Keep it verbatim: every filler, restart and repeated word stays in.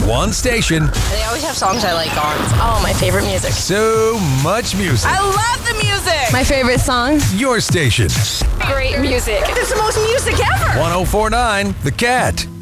One station. They always have songs I like on. Oh, my favorite music. So much music. I love the music. My favorite song. Your station. Great music. It's the most music ever. one oh four point nine The Cat.